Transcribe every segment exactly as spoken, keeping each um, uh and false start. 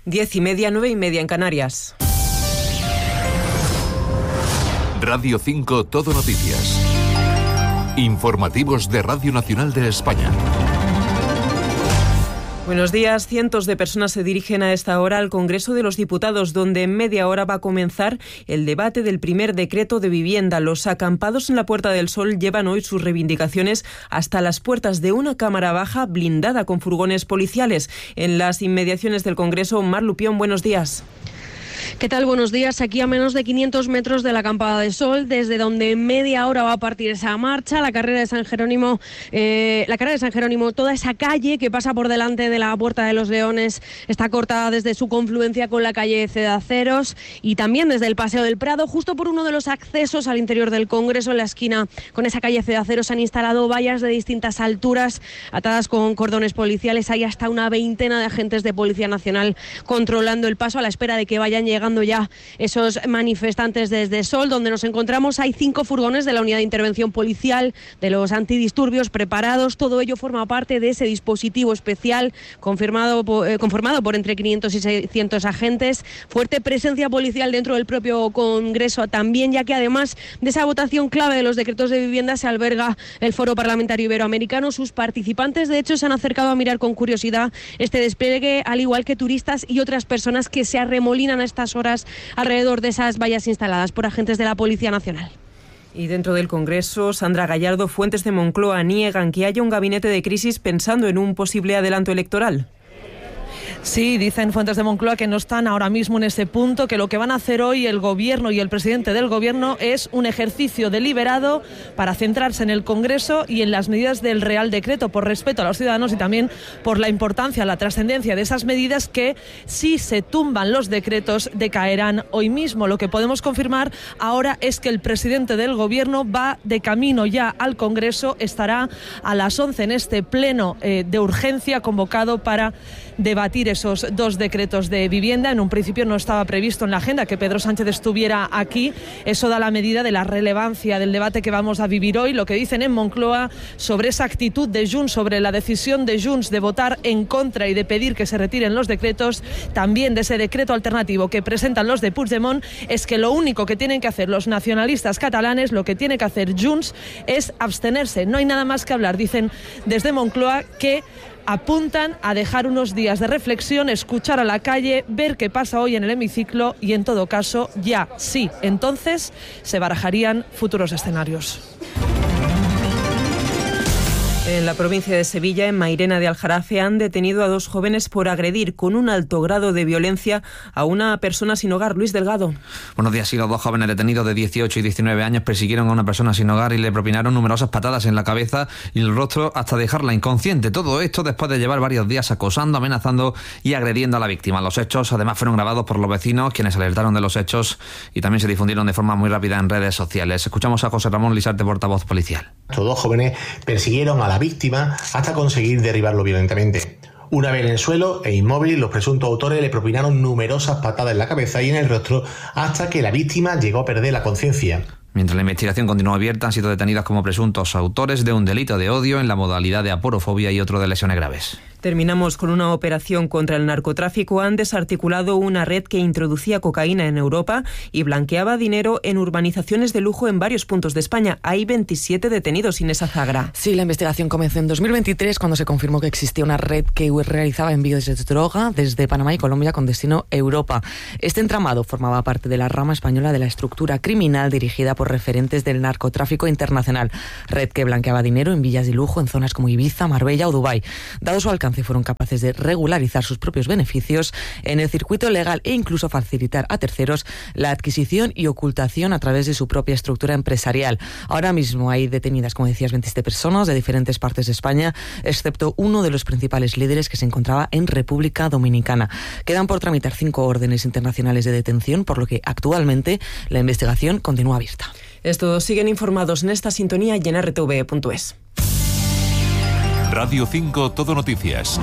Diez y media, nueve y media en Canarias. Radio cinco Todo Noticias. Informativos de Radio Nacional de España. Buenos días. Cientos de personas se dirigen a esta hora al Congreso de los Diputados, donde en media hora va a comenzar el debate del primer decreto de vivienda. Los acampados en la Puerta del Sol llevan hoy sus reivindicaciones hasta las puertas de una cámara baja blindada con furgones policiales. En las inmediaciones del Congreso, Mar Lupión, buenos días. ¿Qué tal? Buenos días. Aquí a menos de quinientos metros de la Acampada del Sol, desde donde en media hora va a partir esa marcha, la carrera de San Jerónimo, eh, la carrera de San Jerónimo, toda esa calle que pasa por delante de la Puerta de los Leones está cortada desde su confluencia con la calle Cedaceros y también desde el Paseo del Prado, justo por uno de los accesos al interior del Congreso, en la esquina con esa calle Cedaceros, han instalado vallas de distintas alturas atadas con cordones policiales. Hay hasta una veintena de agentes de Policía Nacional controlando el paso a la espera de que vayan llegando ya esos manifestantes desde Sol, donde nos encontramos. Hay cinco furgones de la Unidad de Intervención Policial, de los antidisturbios preparados. Todo ello forma parte de ese dispositivo especial confirmado por, eh, conformado por entre quinientos y seiscientos agentes. Fuerte presencia policial dentro del propio Congreso también, ya que además de esa votación clave de los decretos de vivienda se alberga el Foro Parlamentario Iberoamericano. Sus participantes, de hecho, se han acercado a mirar con curiosidad este despliegue, al igual que turistas y otras personas que se arremolinan a estas horas alrededor de esas vallas instaladas por agentes de la Policía Nacional. Y dentro del Congreso, Sandra Gallardo, fuentes de Moncloa niegan que haya un gabinete de crisis pensando en un posible adelanto electoral. Sí, dicen fuentes de Moncloa que no están ahora mismo en ese punto, que lo que van a hacer hoy el Gobierno y el presidente del Gobierno es un ejercicio deliberado para centrarse en el Congreso y en las medidas del Real Decreto, por respeto a los ciudadanos y también por la importancia, la trascendencia de esas medidas que, si se tumban los decretos, decaerán hoy mismo. Lo que podemos confirmar ahora es que el presidente del Gobierno va de camino ya al Congreso, estará a las once en este pleno eh, de urgencia convocado para debatir esos dos decretos de vivienda. En un principio no estaba previsto en la agenda que Pedro Sánchez estuviera aquí. Eso da la medida de la relevancia del debate que vamos a vivir hoy. Lo que dicen en Moncloa sobre esa actitud de Junts, sobre la decisión de Junts de votar en contra y de pedir que se retiren los decretos, también de ese decreto alternativo que presentan los de Puigdemont, es que lo único que tienen que hacer los nacionalistas catalanes, lo que tiene que hacer Junts, es abstenerse. No hay nada más que hablar. Dicen desde Moncloa que apuntan a dejar unos días de reflexión, escuchar a la calle, ver qué pasa hoy en el hemiciclo y, en todo caso, ya sí, entonces se barajarían futuros escenarios. En la provincia de Sevilla, en Mairena de Aljarafe, han detenido a dos jóvenes por agredir con un alto grado de violencia a una persona sin hogar. Luis Delgado. Buenos días. Sí, los dos jóvenes detenidos de dieciocho y diecinueve años persiguieron a una persona sin hogar y le propinaron numerosas patadas en la cabeza y el rostro hasta dejarla inconsciente. Todo esto después de llevar varios días acosando, amenazando y agrediendo a la víctima. Los hechos además fueron grabados por los vecinos, quienes alertaron de los hechos y también se difundieron de forma muy rápida en redes sociales. Escuchamos a José Ramón Lisarte, portavoz policial. Estos dos jóvenes persiguieron a la víctima hasta conseguir derribarlo violentamente. Una vez en el suelo e inmóvil, los presuntos autores le propinaron numerosas patadas en la cabeza y en el rostro hasta que la víctima llegó a perder la conciencia. Mientras la investigación continúa abierta, han sido detenidas como presuntos autores de un delito de odio en la modalidad de aporofobia y otro de lesiones graves. Terminamos con una operación contra el narcotráfico. Han desarticulado una red que introducía cocaína en Europa y blanqueaba dinero en urbanizaciones de lujo en varios puntos de España. Hay veintisiete detenidos, Inés Azagra. Sí, la investigación comenzó en dos mil veintitrés cuando se confirmó que existía una red que realizaba envíos de droga desde Panamá y Colombia con destino Europa. Este entramado formaba parte de la rama española de la estructura criminal dirigida por referentes del narcotráfico internacional. Red que blanqueaba dinero en villas de lujo en zonas como Ibiza, Marbella o Dubái. Dado su alcance, fueron capaces de regularizar sus propios beneficios en el circuito legal e incluso facilitar a terceros la adquisición y ocultación a través de su propia estructura empresarial. Ahora mismo hay detenidas, como decías, veintisiete personas de diferentes partes de España, excepto uno de los principales líderes que se encontraba en República Dominicana. Quedan por tramitar cinco órdenes internacionales de detención, por lo que actualmente la investigación continúa abierta. Estos siguen informados en esta sintonía y en r t v punto es. Radio cinco Todo Noticias.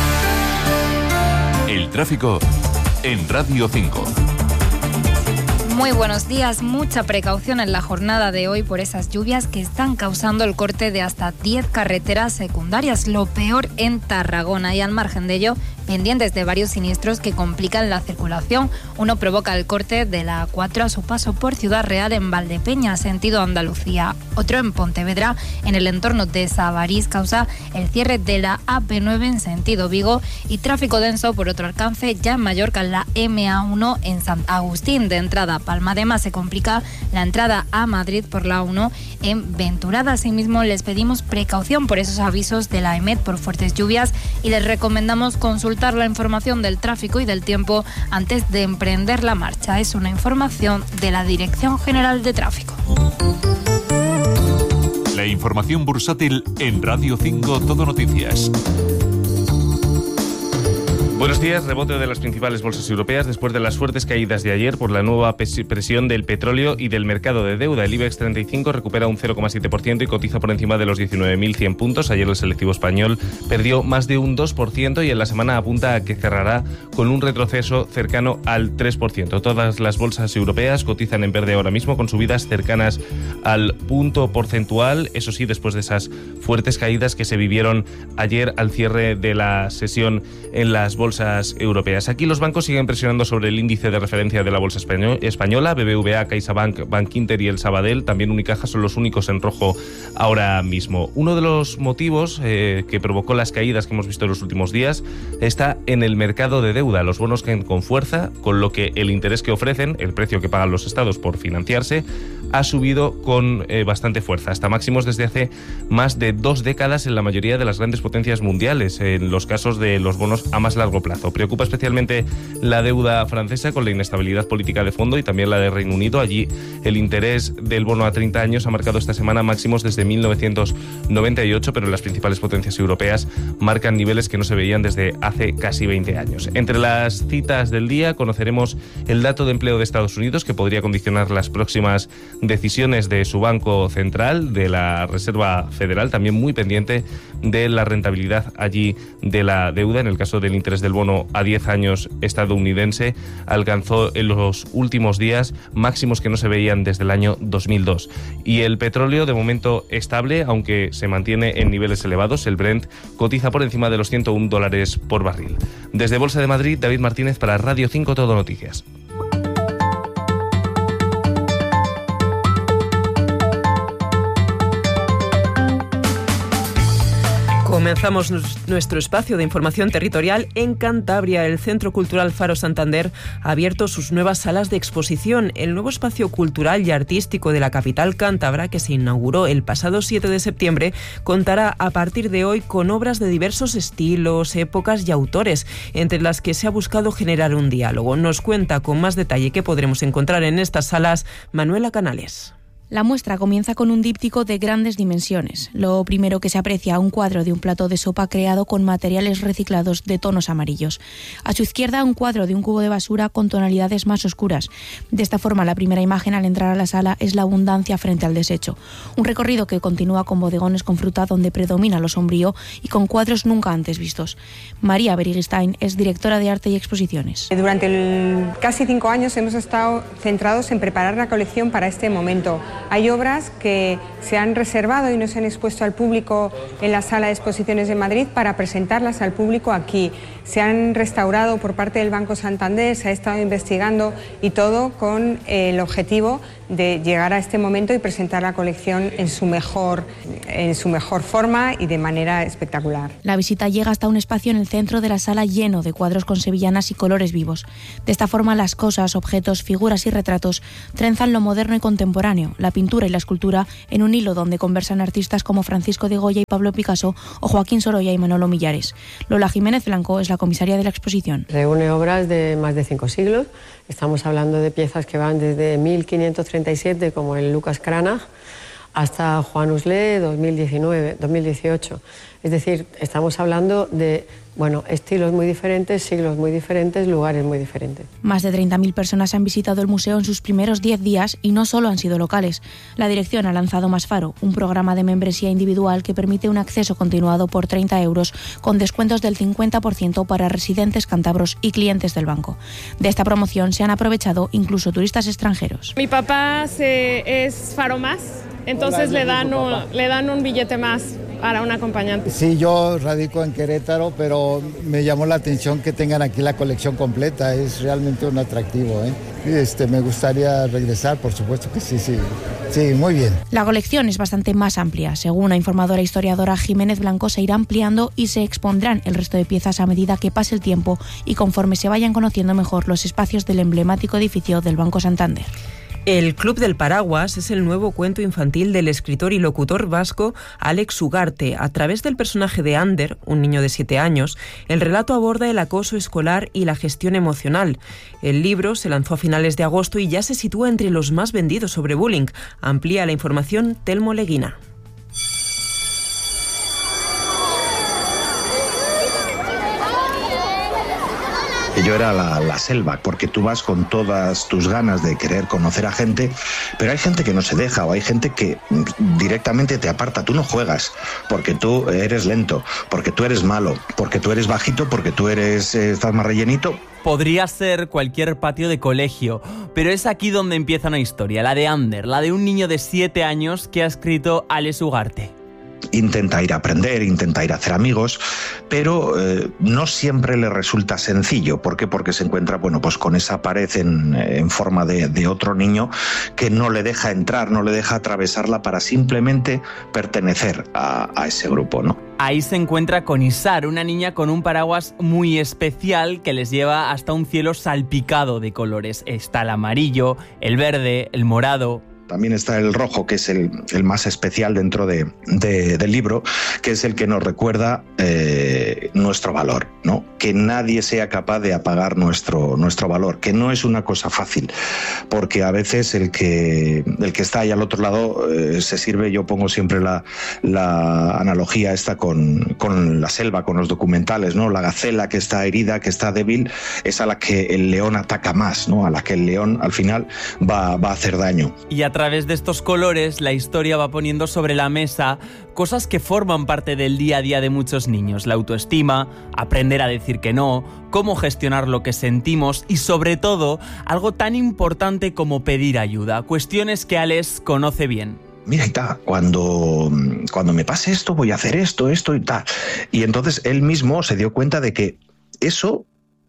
El tráfico en Radio cinco. Muy buenos días. Mucha precaución en la jornada de hoy por esas lluvias que están causando el corte de hasta diez carreteras secundarias. Lo peor en Tarragona, y al margen de ello, pendientes de varios siniestros que complican la circulación. Uno provoca el corte de la A cuatro a su paso por Ciudad Real en Valdepeña, sentido Andalucía. Otro en Pontevedra, en el entorno de Sabarís, causa el cierre de la A P nueve en sentido Vigo, y tráfico denso por otro alcance ya en Mallorca, en la M A uno en San Agustín de entrada. Palma de Mar se complica la entrada a Madrid por la A uno en Venturada. Asimismo, les pedimos precaución por esos avisos de la E M E T por fuertes lluvias y les recomendamos consultar la información del tráfico y del tiempo antes de emprender la marcha. Es una información de la Dirección General de Tráfico. La información bursátil en Radio cinco Todo Noticias. Buenos días. Rebote de las principales bolsas europeas después de las fuertes caídas de ayer por la nueva presión del petróleo y del mercado de deuda. El IBEX treinta y cinco recupera un cero coma siete por ciento y cotiza por encima de los diecinueve mil cien puntos. Ayer el selectivo español perdió más de un dos por ciento y en la semana apunta a que cerrará con un retroceso cercano al tres por ciento. Todas las bolsas europeas cotizan en verde ahora mismo, con subidas cercanas al punto porcentual. Eso sí, después de esas fuertes caídas que se vivieron ayer al cierre de la sesión en las bolsas bolsas europeas. Aquí los bancos siguen presionando sobre el índice de referencia de la bolsa española. B B V A, CaixaBank, Bankinter y el Sabadell, también Unicaja, son los únicos en rojo ahora mismo. Uno de los motivos eh, que provocó las caídas que hemos visto en los últimos días está en el mercado de deuda. Los bonos caen con fuerza, con lo que el interés que ofrecen, el precio que pagan los estados por financiarse, ha subido con eh, bastante fuerza, hasta máximos desde hace más de dos décadas en la mayoría de las grandes potencias mundiales, en los casos de los bonos a más largo plazo. Preocupa especialmente la deuda francesa, con la inestabilidad política de fondo, y también la de Reino Unido. Allí el interés del bono a treinta años ha marcado esta semana máximos desde mil novecientos noventa y ocho, pero las principales potencias europeas marcan niveles que no se veían desde hace casi veinte años. Entre las citas del día conoceremos el dato de empleo de Estados Unidos, que podría condicionar las próximas decisiones de su Banco Central, de la Reserva Federal, también muy pendiente de la rentabilidad allí de la deuda. En el caso del interés del bono a diez años estadounidense, alcanzó en los últimos días máximos que no se veían desde el año dos mil dos. Y el petróleo, de momento estable, aunque se mantiene en niveles elevados. El Brent cotiza por encima de los ciento uno dólares por barril. Desde Bolsa de Madrid, David Martínez para Radio cinco Todo Noticias. Comenzamos nuestro espacio de información territorial en Cantabria. El Centro Cultural Faro Santander ha abierto sus nuevas salas de exposición. El nuevo espacio cultural y artístico de la capital cántabra, que se inauguró el pasado siete de septiembre, contará a partir de hoy con obras de diversos estilos, épocas y autores, entre las que se ha buscado generar un diálogo. Nos cuenta con más detalle qué podremos encontrar en estas salas Manuela Canales. La muestra comienza con un díptico de grandes dimensiones. Lo primero que se aprecia, un cuadro de un plato de sopa creado con materiales reciclados de tonos amarillos. A su izquierda, un cuadro de un cubo de basura con tonalidades más oscuras. De esta forma, la primera imagen al entrar a la sala es la abundancia frente al desecho. Un recorrido que continúa con bodegones con fruta donde predomina lo sombrío y con cuadros nunca antes vistos. María Berigistain es directora de arte y exposiciones. Durante el, casi cinco años hemos estado centrados en preparar la colección para este momento. Hay obras que se han reservado y no se han expuesto al público en la sala de exposiciones de Madrid para presentarlas al público aquí. Se han restaurado por parte del Banco Santander, se ha estado investigando y todo con el objetivo de llegar a este momento y presentar la colección en su mejor, en su mejor forma y de manera espectacular. La visita llega hasta un espacio en el centro de la sala lleno de cuadros con sevillanas y colores vivos. De esta forma, las cosas, objetos, figuras y retratos trenzan lo moderno y contemporáneo, la pintura y la escultura, en un hilo donde conversan artistas como Francisco de Goya y Pablo Picasso o Joaquín Sorolla y Manolo Millares. Lola Jiménez Blanco es la comisaria de la exposición. Reúne obras de más de cinco siglos. Estamos hablando de piezas que van desde mil quinientos treinta y siete, como el Lucas Cranach, hasta Juan Usle dos mil diecinueve, dos mil dieciocho. Es decir, estamos hablando de, bueno, estilos muy diferentes, siglos muy diferentes, lugares muy diferentes. Más de treinta mil personas han visitado el museo en sus primeros diez días y no solo han sido locales. La dirección ha lanzado Más Faro, un programa de membresía individual que permite un acceso continuado por treinta euros con descuentos del cincuenta por ciento para residentes cántabros y clientes del banco. De esta promoción se han aprovechado incluso turistas extranjeros. Mi papá se, es Faro Más, entonces Hola, le, dan un, le dan un billete más para un acompañante. Sí, yo radico en Querétaro, pero me llamó la atención que tengan aquí la colección completa, es realmente un atractivo, ¿eh? Este, me gustaría regresar, por supuesto que sí, sí, sí, muy bien. La colección es bastante más amplia. Según la informadora historiadora Jiménez Blanco, se irá ampliando y se expondrán el resto de piezas a medida que pase el tiempo y conforme se vayan conociendo mejor los espacios del emblemático edificio del Banco Santander. El Club del Paraguas es el nuevo cuento infantil del escritor y locutor vasco Alex Ugarte. A través del personaje de Ander, un niño de siete años, el relato aborda el acoso escolar y la gestión emocional. El libro se lanzó a finales de agosto y ya se sitúa entre los más vendidos sobre bullying. Amplía la información Telmo Leguina. Yo era la, la selva, porque tú vas con todas tus ganas de querer conocer a gente, pero hay gente que no se deja, o hay gente que directamente te aparta. Tú no juegas, porque tú eres lento, porque tú eres malo, porque tú eres bajito, porque tú eres eh, estás más rellenito. Podría ser cualquier patio de colegio, pero es aquí donde empieza una historia, la de Ander, la de un niño de siete años que ha escrito Alex Ugarte. Intenta ir a aprender, intenta ir a hacer amigos, pero eh, no siempre le resulta sencillo. ¿Por qué? Porque se encuentra, bueno, pues con esa pared en, en forma de, de otro niño que no le deja entrar, no le deja atravesarla para simplemente pertenecer a, a ese grupo, ¿no? Ahí se encuentra con Isar, una niña con un paraguas muy especial que les lleva hasta un cielo salpicado de colores. Está el amarillo, el verde, el morado. También está el rojo, que es el, el más especial dentro de, de, del libro, que es el que nos recuerda eh, nuestro valor, ¿no? Que nadie sea capaz de apagar nuestro, nuestro valor, que no es una cosa fácil, porque a veces el que, el que está ahí al otro lado eh, se sirve. Yo pongo siempre la, la analogía esta con, con la selva, con los documentales, ¿no? La gacela que está herida, que está débil, es a la que el león ataca más, ¿no? A la que el león al final va, va a hacer daño. Y a A través de estos colores, la historia va poniendo sobre la mesa cosas que forman parte del día a día de muchos niños. La autoestima, aprender a decir que no, cómo gestionar lo que sentimos y, sobre todo, algo tan importante como pedir ayuda. Cuestiones que Alex conoce bien. Mira, y tal, cuando, cuando me pase esto, voy a hacer esto, esto y tal. Y entonces él mismo se dio cuenta de que eso...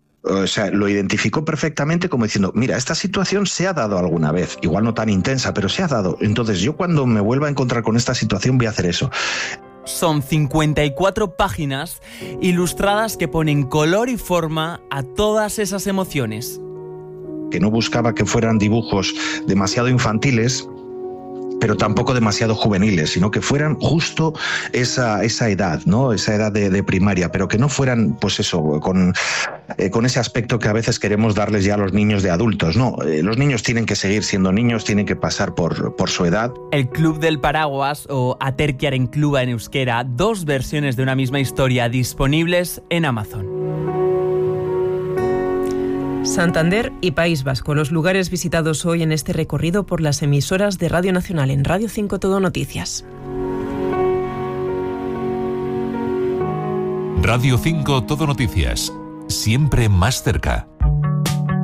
O sea, lo identificó perfectamente como diciendo, mira, esta situación se ha dado alguna vez, igual no tan intensa, pero se ha dado. Entonces yo cuando me vuelva a encontrar con esta situación voy a hacer eso. Son cincuenta y cuatro páginas ilustradas que ponen color y forma a todas esas emociones. Que no buscaba que fueran dibujos demasiado infantiles, pero tampoco demasiado juveniles, sino que fueran justo esa, esa edad, ¿no? Esa edad de, de primaria, pero que no fueran, pues eso, con, eh, con ese aspecto que a veces queremos darles ya a los niños de adultos. No, eh, los niños tienen que seguir siendo niños, tienen que pasar por, por su edad. El Club del Paraguas, o Aterkiaren Kluba en euskera, dos versiones de una misma historia disponibles en Amazon. Santander y País Vasco, los lugares visitados hoy en este recorrido por las emisoras de Radio Nacional. En Radio cinco Todo Noticias. Radio cinco Todo Noticias, siempre más cerca.